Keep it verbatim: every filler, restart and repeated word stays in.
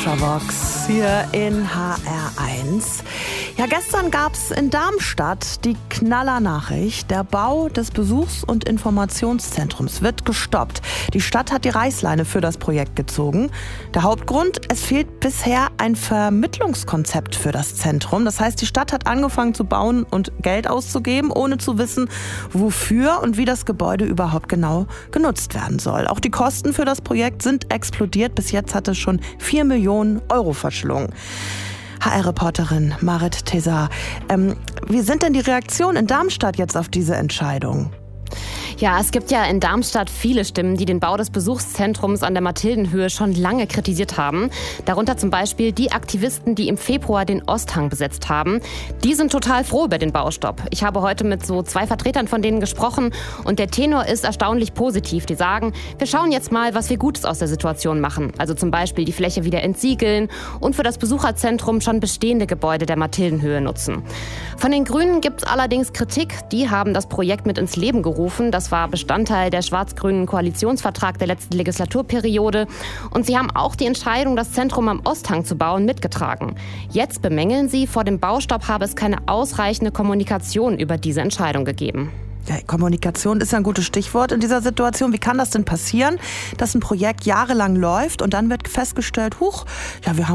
Futurevox hier in H R eins. Ja, gestern gab es in Darmstadt die Knallernachricht. Der Bau des Besuchs- und Informationszentrums wird gestoppt. Die Stadt hat die Reißleine für das Projekt gezogen. Der Hauptgrund: es fehlt bisher ein Vermittlungskonzept für das Zentrum. Das heißt, die Stadt hat angefangen zu bauen und Geld auszugeben, ohne zu wissen, wofür und wie das Gebäude überhaupt genau genutzt werden soll. Auch die Kosten für das Projekt sind explodiert. Bis jetzt hat es schon vier Millionen Euro verschlungen. H R-Reporterin Marit Tesar, ähm, wie sind denn die Reaktionen in Darmstadt jetzt auf diese Entscheidung? Ja, es gibt ja in Darmstadt viele Stimmen, die den Bau des Besuchszentrums an der Mathildenhöhe schon lange kritisiert haben. Darunter zum Beispiel die Aktivisten, die im Februar den Osthang besetzt haben. Die sind total froh über den Baustopp. Ich habe heute mit so zwei Vertretern von denen gesprochen und der Tenor ist erstaunlich positiv. Die sagen, wir schauen jetzt mal, was wir Gutes aus der Situation machen. Also zum Beispiel die Fläche wieder entsiegeln und für das Besucherzentrum schon bestehende Gebäude der Mathildenhöhe nutzen. Von den Grünen gibt es allerdings Kritik. Die haben das Projekt mit ins Leben gerufen. Das war Bestandteil der schwarz-grünen Koalitionsvertrag der letzten Legislaturperiode. Und sie haben auch die Entscheidung, das Zentrum am Osthang zu bauen, mitgetragen. Jetzt bemängeln sie, vor dem Baustopp habe es keine ausreichende Kommunikation über diese Entscheidung gegeben. Ja, Kommunikation ist ja ein gutes Stichwort in dieser Situation. Wie kann das denn passieren, dass ein Projekt jahrelang läuft und dann wird festgestellt, huch, ja, wir haben